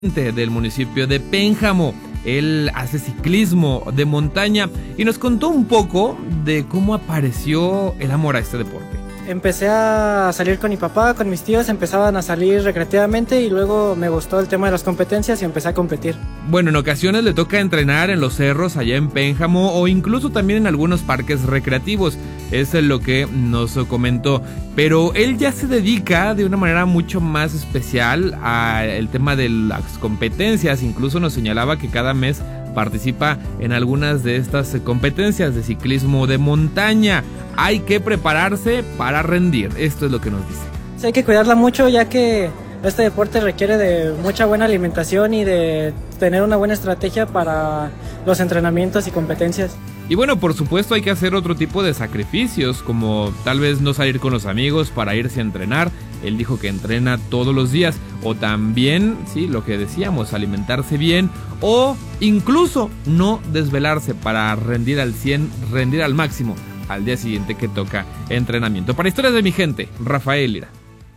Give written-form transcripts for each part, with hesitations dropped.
del municipio de Pénjamo. Él hace ciclismo de montaña y nos contó un poco de cómo apareció el amor a este deporte. Empecé a salir con mi papá, con mis tíos, empezaban a salir recreativamente y luego me gustó el tema de las competencias y empecé a competir. Bueno, en ocasiones le toca entrenar en los cerros allá en Pénjamo o incluso también en algunos parques recreativos. Es lo que nos comentó. Pero él ya se dedica de una manera mucho más especial al tema de las competencias. Incluso nos señalaba que cada mes participa en algunas de estas competencias de ciclismo de montaña. Hay que prepararse para rendir. Esto es lo que nos dice. Sí, hay que cuidarla mucho, ya que este deporte requiere de mucha buena alimentación y de tener una buena estrategia para los entrenamientos y competencias. Y bueno, por supuesto hay que hacer otro tipo de sacrificios, como tal vez no salir con los amigos para irse a entrenar. Él dijo que entrena todos los días, o también, sí, lo que decíamos, alimentarse bien, o incluso no desvelarse para rendir al 100, rendir al máximo al día siguiente que toca entrenamiento. Para Historias de mi gente, Rafael Lira.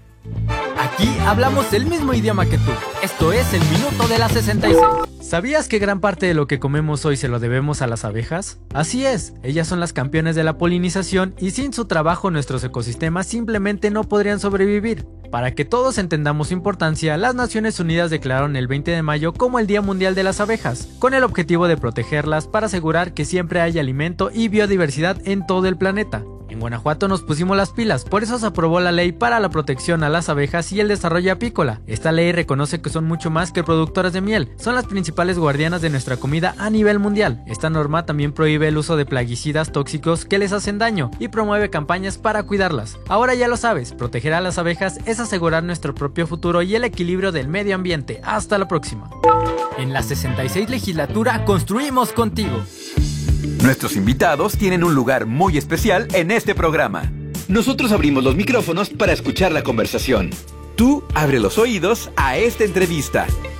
Aquí hablamos el mismo idioma que tú. Esto es el Minuto de la 66. ¿Sabías que gran parte de lo que comemos hoy se lo debemos a las abejas? Así es, ellas son las campeonas de la polinización y sin su trabajo nuestros ecosistemas simplemente no podrían sobrevivir. Para que todos entendamos su importancia, las Naciones Unidas declararon el 20 de mayo como el Día Mundial de las Abejas, con el objetivo de protegerlas para asegurar que siempre haya alimento y biodiversidad en todo el planeta. En Guanajuato nos pusimos las pilas, por eso se aprobó la ley para la protección a las abejas y el desarrollo apícola. Esta ley reconoce que son mucho más que productoras de miel, son las principales guardianas de nuestra comida a nivel mundial. Esta norma también prohíbe el uso de plaguicidas tóxicos que les hacen daño y promueve campañas para cuidarlas. Ahora ya lo sabes, proteger a las abejas es asegurar nuestro propio futuro y el equilibrio del medio ambiente. Hasta la próxima. En la 66 legislatura construimos contigo. Nuestros invitados tienen un lugar muy especial en este programa. Nosotros abrimos los micrófonos para escuchar la conversación. Tú abre los oídos a esta entrevista.